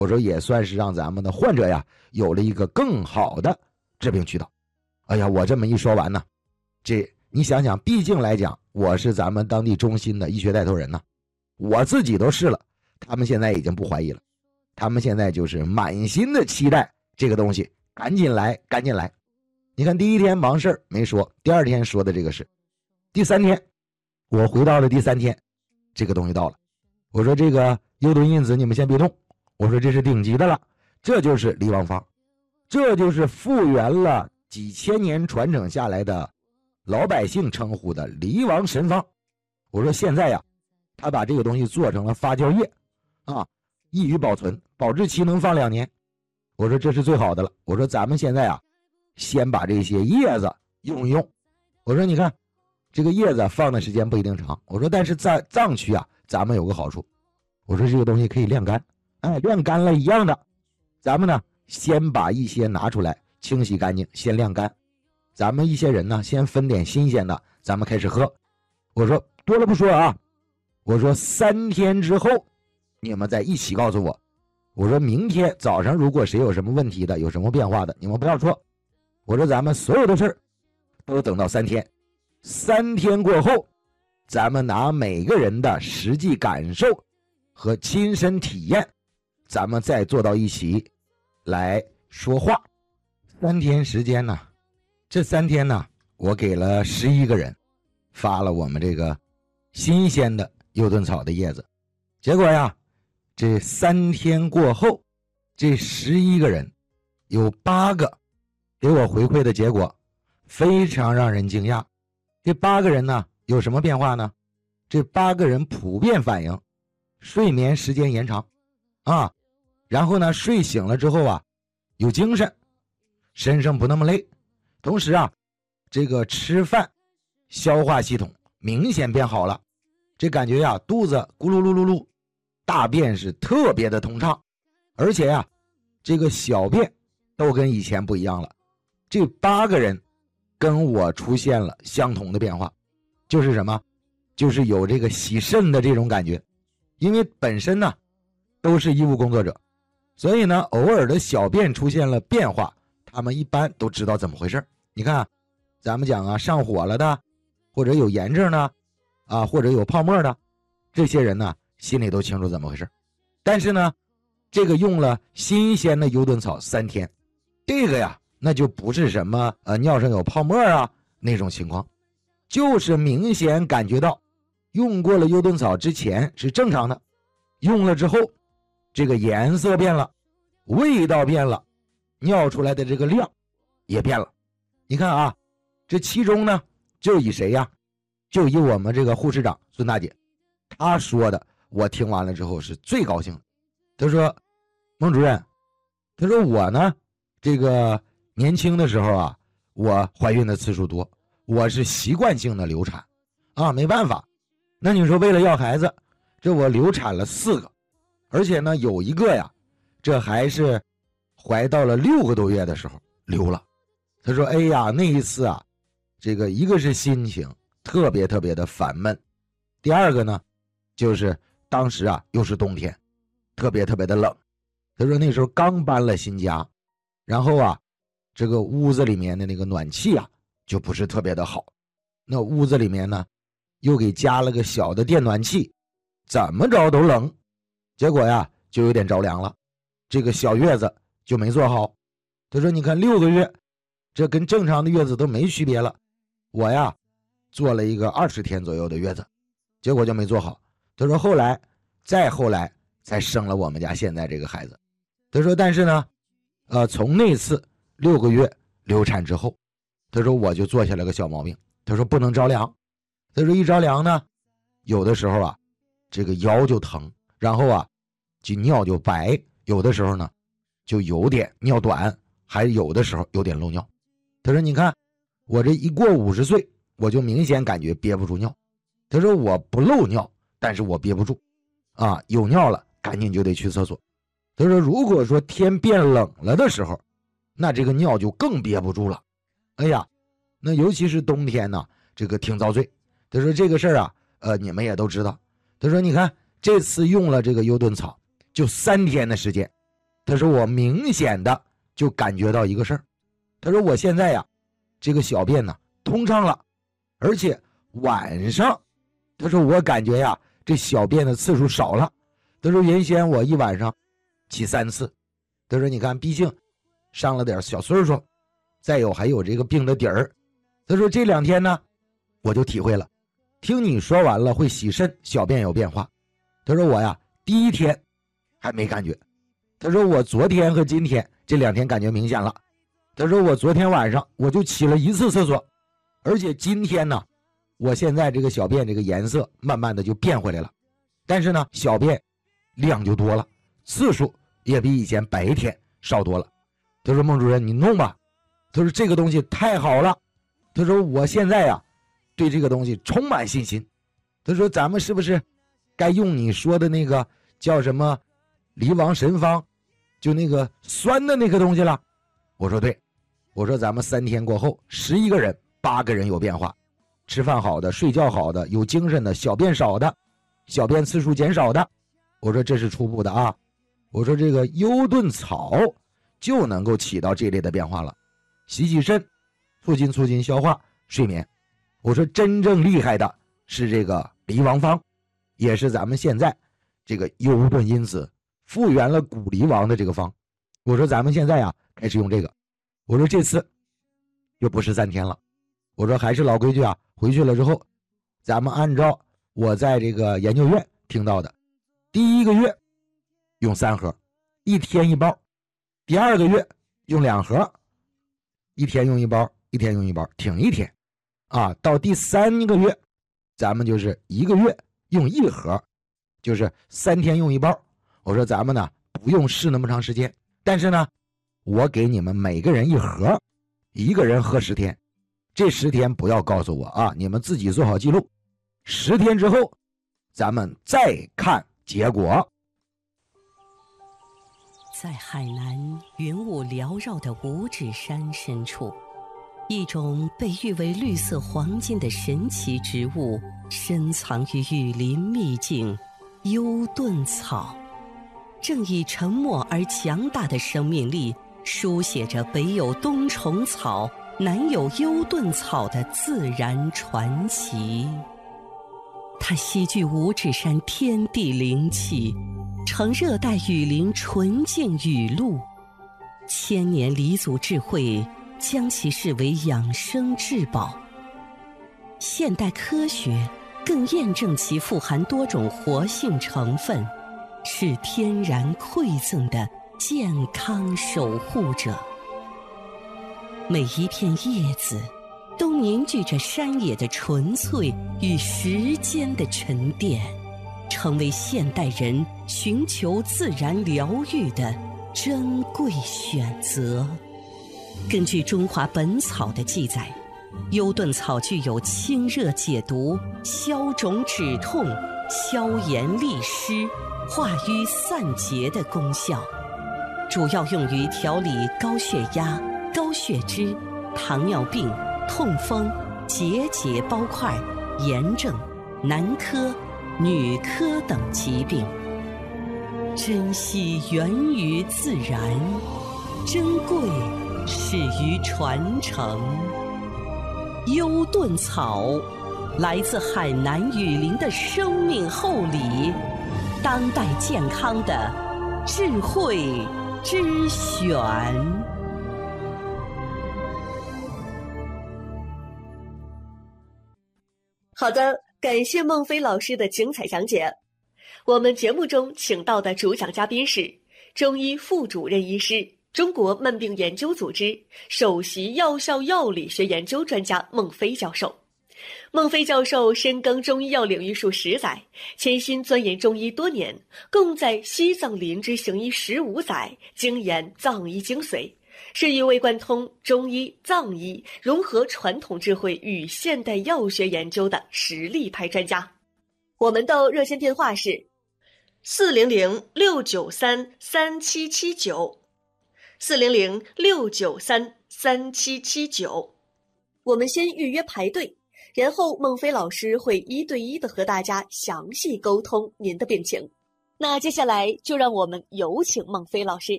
我说也算是让咱们的患者呀有了一个更好的治病渠道。哎呀，我这么一说完呢，你想想，毕竟来讲我是咱们当地中心的医学带头人呢，我自己都试了，他们现在已经不怀疑了，他们现在就是满心的期待这个东西赶紧来赶紧来。你看第一天忙事没说，第二天说的这个事，第三天我回到了第三天，这个东西到了，我说这个幽盾因子你们先别动，我说这是顶级的了，这就是离王方，这就是复原了几千年传承下来的老百姓称呼的离王神方。我说现在呀，他把这个东西做成了发酵液啊，易于保存，保质期能放2年。我说这是最好的了。我说咱们现在啊，先把这些叶子用一用。我说你看这个叶子放的时间不一定长，我说但是在脏区啊，咱们有个好处，我说这个东西可以晾干，晾干了一样的，咱们呢先把一些拿出来清洗干净，先晾干。咱们一些人呢，先分点新鲜的，咱们开始喝。我说多了不说啊，我说3天之后你们再一起告诉我。我说明天早上如果谁有什么问题的，有什么变化的，你们不要说。我说咱们所有的事都等到3天，3天过后，咱们拿每个人的实际感受和亲身体验，咱们再坐到一起来说话。3天时间呢，这3天呢，我给了11个人发了我们这个新鲜的幽盾草的叶子。结果呀，这3天过后，这11个人有8个给我回馈的结果非常让人惊讶。这8个人呢有什么变化呢？这8个人普遍反映睡眠时间延长啊，然后呢睡醒了之后啊有精神，身上不那么累，同时啊这个吃饭消化系统明显变好了，这感觉呀肚子咕噜噜噜噜，大便是特别的通畅，而且呀这个小便都跟以前不一样了。这8个人跟我出现了相同的变化，就是什么？就是有这个洗肾的这种感觉。因为本身呢都是医务工作者，所以呢偶尔的小便出现了变化，他们一般都知道怎么回事。你看咱们讲啊，上火了的，或者有炎症的啊，或者有泡沫的，这些人呢心里都清楚怎么回事。但是呢这个用了新鲜的幽盾草3天，这个呀那就不是什么尿上有泡沫啊那种情况，就是明显感觉到用过了幽盾草之前是正常的，用了之后这个颜色变了，味道变了，尿出来的这个量也变了。你看啊，这其中呢就以谁呀？就以我们这个护士长孙大姐，她说的我听完了之后是最高兴的。她说孟主任，她说我呢这个年轻的时候啊，我怀孕的次数多，我是习惯性的流产啊，没办法。那你说为了要孩子，这我流产了4个，而且呢有一个呀，这还是怀到了6个多月的时候流了。他说哎呀那一次啊，这个一个是心情特别特别的烦闷，第二个呢就是当时啊又是冬天，特别特别的冷。他说那时候刚搬了新家，然后啊这个屋子里面的那个暖气啊就不是特别的好，那屋子里面呢又给加了个小的电暖器，怎么着都冷，结果呀就有点着凉了，这个小月子就没做好。他说你看6个月，这跟正常的月子都没区别了，我呀做了一个20天左右的月子，结果就没做好。他说再后来才生了我们家现在这个孩子。他说但是呢从那次6个月流产之后，他说我就做下来个小毛病，他说不能着凉。他说一着凉呢，有的时候啊这个腰就疼，然后啊就尿就白，有的时候呢就有点尿短，还有的时候有点漏尿。他说你看我这一过50岁，我就明显感觉憋不住尿。他说我不漏尿，但是我憋不住啊，有尿了赶紧就得去厕所。他说如果说天变冷了的时候，那这个尿就更憋不住了。哎呀，那尤其是冬天呢，这个挺遭罪。他说这个事儿啊你们也都知道。他说你看这次用了这个幽盾草就3天的时间， 他说我明显的就感觉到一个事儿，他说我现在呀，这个小便呢通畅了，而且晚上，他说我感觉呀这小便的次数少了。他说原先我一晚上起3次，他说你看毕竟上了点小岁数，再有还有这个病的底儿。他说这2天呢我就体会了，听你说完了会洗肾，小便有变化。他说我呀第1天还没感觉，他说我昨天和今天这2天感觉明显了。他说我昨天晚上我就起了1次厕所，而且今天呢我现在这个小便这个颜色慢慢的就变回来了，但是呢小便量就多了，次数也比以前白天少多了。他说孟主任你弄吧，他说这个东西太好了，他说我现在呀对这个东西充满信心。他说咱们是不是该用你说的那个叫什么离王神方，就那个酸的那个东西了？我说对，我说咱们3天过后11个人8个人有变化，吃饭好的，睡觉好的，有精神的，小便少的，小便次数减少的。我说这是初步的啊，我说这个优盾草就能够起到这类的变化了，洗肾，促进消化睡眠。我说真正厉害的是这个离王方，也是咱们现在这个优盾因子复原了古离王的这个方。我说咱们现在啊开始用这个。我说这次又不是3天了，我说还是老规矩啊，回去了之后咱们按照我在这个研究院听到的，第1个月用3盒，1天1包，第2个月用2盒，1天用1包，1天用1包，挺1天啊。到第3个月咱们就是1个月用1盒，就是3天用1包。我说咱们呢不用试那么长时间，但是呢我给你们每个人1盒，1个人喝10天，这10天不要告诉我啊，你们自己做好记录，10天之后咱们再看结果。 在海南云雾缭绕的五指山深处，一种被誉为绿色黄金的神奇植物深藏于雨林秘境幽盾草，正以沉默而强大的生命力书写着北有冬虫草，南有幽盾草的自然传奇。它吸聚五指山天地灵气，呈热带雨林纯净雨露，千年黎祖智慧将其视为养生至宝。现代科学更验证其富含多种活性成分，是天然馈赠的健康守护者。每一片叶子都凝聚着山野的纯粹与时间的沉淀，成为现代人寻求自然疗愈的珍贵选择。根据《中华本草》的记载，幽盾草具有清热解毒、消肿止痛、消炎利湿、化瘀散结的功效，主要用于调理高血压、高血脂、糖尿病、痛风、结节包块、炎症、男科、女科等疾病。珍惜源于自然，珍贵始于传承。幽盾草来自海南雨林的生命厚礼，当代健康的智慧之选。 好的，感谢孟非老师的精彩讲解。我们节目中请到的主讲嘉宾是中医副主任医师、中国慢病研究组织首席药效药理学研究专家孟非教授。孟非教授深耕中医药领域数10载，潜心钻研中医多年，共在西藏林芝行医15载，精研藏医精髓，是一位贯通中医、藏医，融合传统智慧与现代药学研究的实力派专家。我们的热线电话是400-693-3779 400-693-3779。我们先预约排队，然后孟非老师会1对1的和大家详细沟通您的病情。那接下来就让我们有请孟非老师。